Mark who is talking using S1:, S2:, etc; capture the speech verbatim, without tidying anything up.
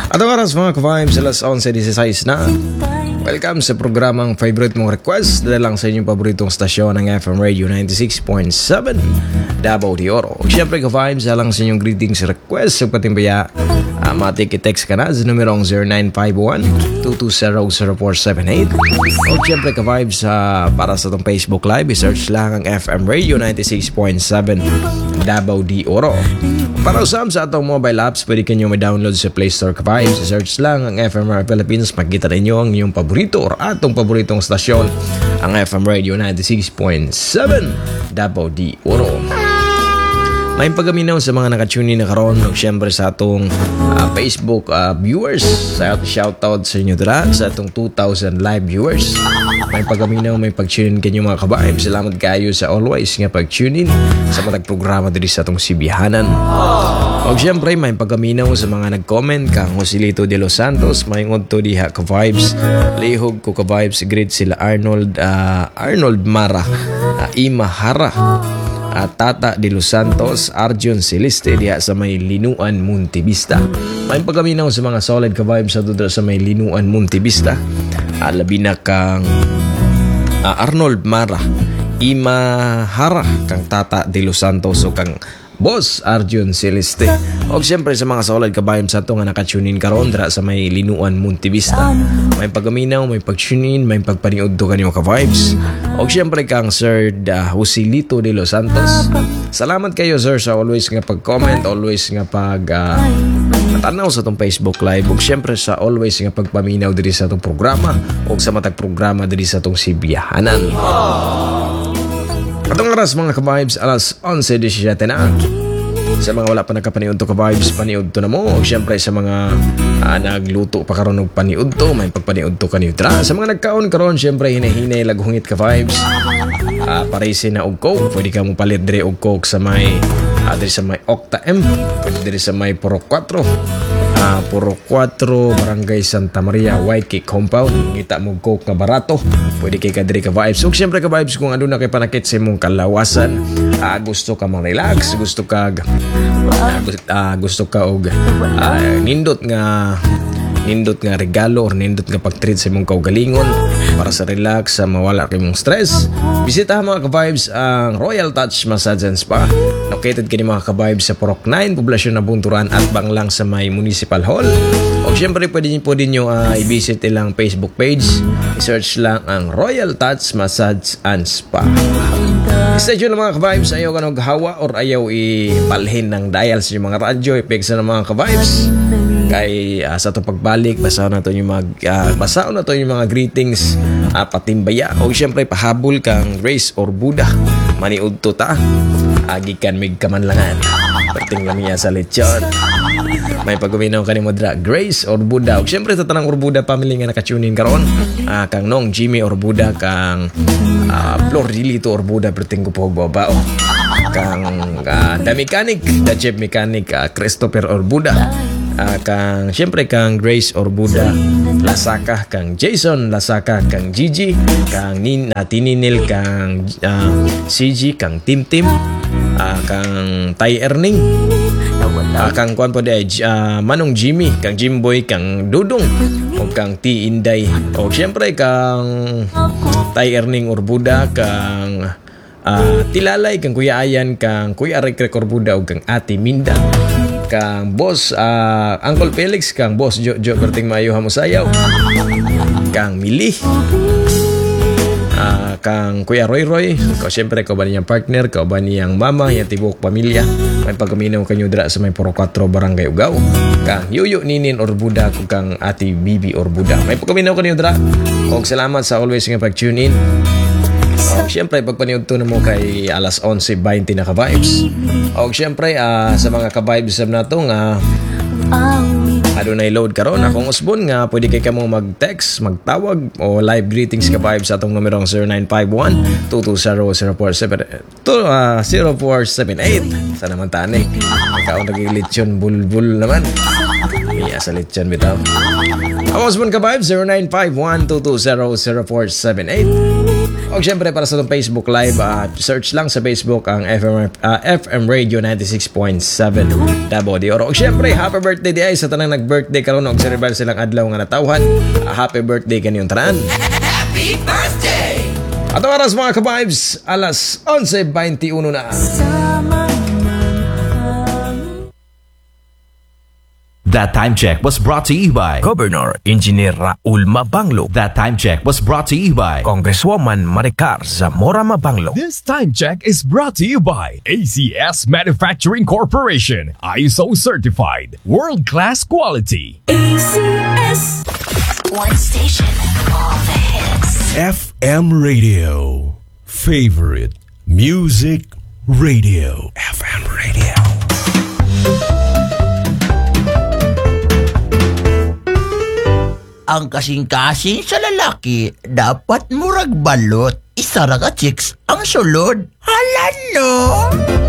S1: At ang oras mga ka-vibes, alas eleven sixteen na. Welcome sa programang favorite mong request. Dala lang sa inyong paboritong stasyon ng F M Radio ninety-six point seven Davao de Oro. Siyempre ka-vibes, alang sa inyong greetings request sa patimbaya. Uh, Matik-text ka na sa numerong zero nine five one, two two zero, zero four seven eight. O siyempre ka-vibes, uh, para sa itong Facebook Live, i-search lang ang F M Radio ninety-six point seven Davao de Oro. Para usam sa atong mobile apps, pwede kanyo ma-download sa Play Store ka-vibes. I-search lang ang F M R Philippines, makikita ninyo ang inyong paborito or atong paboritong stasyon, ang F M Radio ninety-six point seven Davao de Oro. May pagaminaw sa mga nakatune na karon, o siyempre sa atong uh, Facebook uh, viewers. Sa shoutout sa inyo dira sa atong two thousand live viewers. May pagaminaw, may pag-tune kanyo mga kabaib. Salamat kayo sa always nga pag-tune in sa matag programa diri sa atong Sibihanan. O siyempre may pagaminaw sa mga nag-comment kang Joselito de los Santos, may ngodto diha ka vibes. Lihog ko ka vibes, great sila Arnold uh, Arnold Mara, uh, Ima Hara, at Tata de los Santos, Arjun Celeste diha sa may Linuan, Montevista. May pagaminaw sa mga solid ka vibes sa dudra sa may Linuan, Montevista. Uh, labi na kang uh, Arnold Mara, Ima Hara, kang Tata de los Santos o kang Boss Arjun Celeste. O siyempre sa mga solid kabayan sa ito nga nakatunin karon dra sa may Linuan, Montevista. May pagaminaw, may pag-tunin, may pagpaniod do kanyo ka-vibes. O siyempre kang Sir uh, Joselito de los Santos. Salamat kayo sir sa always nga pag-comment, always nga pag uh, tanaw sa itong Facebook Live. O siyempre sa always nga pagpaminaw diri sa itong programa o sa matag programa diri sa itong Sibihanan. Atong oras mga ka-vibes, alas eleven seventeen na. Sa mga wala pa nakapaniod to ka-vibes, paniod to na mo. O siyempre sa mga uh, nagluto pa karon og paniod to, may pagpaniod to kanyo tra. Sa mga nagkaon karon, siyempre hinahinay laghungit ka-vibes. Uh, Parisi na og coke, pwede ka mo palit dire og coke sa may uh, dire sa may Octa M, pwede dire sa may Puro four. Uh, Puro four, Barangay Santa Maria, White Cake Compound. Ngita mo coke na barato, pwede kay kadiri ka vibes. So siyempre ka vibes, kung ano na kay panakit sa imong kalawasan, uh, gusto ka mang relax, gusto ka uh, gusto, uh, gusto ka og uh, nindot nga nindot nga regalo or nindot nga pag-treat sa imong kaugalingon para sa relax, sa mawala kay mong stress, bisita mga ka-vibes ang Royal Touch Massage and Spa. Located kini mga ka-vibes sa Purok nine, Poblasyon na Bunturan at Banglang sa may Municipal Hall. O siyempre pwede nyo po din nyo uh, i-visit ilang Facebook page. I-search lang ang Royal Touch Massage and Spa. Stay tuned mga ka-vibes, ayaw ka naghawa or ayaw ipalhin ng dial sa mga radyo, ipigsa ng mga ka-vibes. Kay uh, sa itong pagbalik, basaw na ito yung mga uh, basaw na ito yung mga greetings, uh, patimbaya. O siyempre pahabol kang Grace or Buddha, maniud to ta, agikan mig kamanlangan, pating lamiya sa lechon. May pagkuminaw ka ni Modra Grace or Buddha. O siyempre sa tanang Orbuda family nga nakatunin karon, uh, kang Nong Jimmy or Buddha, kang uh, Florilito or Buddha, perting ko po babao, kang uh, The Mechanic, The Chef Mechanic, uh, Christopher or Buddha, Uh, kang siyempre kang Grace or Buddha Lasaka, kang Jason Lasaka, kang Gigi, kang Nin, uh, Tininil, kang uh, C G, kang Tim Tim, uh, kang Tay Erning, uh, kang Kwan po de, uh, Manong Jimmy, kang Jimboy, kang Dudong, o kang T Inday, o siyempre kang Tay Erning or Buddha, kang uh, Tilalay, kang Kuya Ayan, kang Kuya Arik or Buddha, o kang Ate Minda, kang Boss uh, Uncle Felix, kang Boss Jojo Berting Mayo Hamusayaw, kang Mili, uh, kang Kuya Roy Roy, ko siyempre ko ba niyang partner, ko ba niyang mama, yung tibok pamilya. May pagkaminaw kanyo dra sa may Puro four Barangay Ugaw, kang Yuyo Ninin or Buddha, kung kang Ate Bibi or Buddha. May pagkaminaw kanyo dra. O salamat sa always nga pag-tune in. O siyempre pagpaniod to na mo kay alas eleven twenty na ka-vibes. O siyempre uh, sa mga ka-vibes na ito nga uh, adunay load karon akong usbon nga pwede kay kamo mag-text, magtawag o live greetings ka-vibes sa atong numerong zero nine five one, two two zero, zero four seven eight. Sa naman tani ikaw nagilitsyon bulbul naman iya sa litsyon bitaw. Akong usbon ka-vibes zero nine five one, two two zero, zero four seven eight. O syempre para sa itong Facebook Live, at search lang sa Facebook ang F M, uh, F M Radio ninety-six point seven Davao de Oro. O syempre, happy birthday di ay sa tanang nag-birthday karon og cerebral silang adlaw nga natawhan. Uh, happy birthday kaniyong tanan.
S2: Happy birthday!
S1: At ang oras mga ka-vibes, alas onse twenty-one na.
S3: That time check was brought to you by
S4: Governor Engineer Raul Mabanglo,
S3: That time check was brought to you by
S4: Congresswoman Maricar Zamora Mabanglo.
S5: This time check is brought to you by A C S Manufacturing Corporation, I S O certified, world-class quality.
S6: A C S. One station, all the hits.
S7: F M Radio. Favorite Music Radio. F M Radio.
S2: Ang kasing-kasing sa lalaki, dapat murag balot. Isa ra ka chicks ang sulod. Hala no!